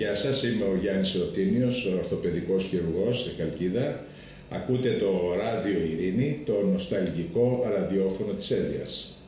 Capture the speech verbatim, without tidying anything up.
γεια σας, είμαι ο Γιάννης Ρωτίνιος, ορθοπαιδικός χειρουργός στη Χαλκίδα. Ακούτε το Ράδιο Ειρήνη, το νοσταλγικό ραδιόφωνο της Έλειας.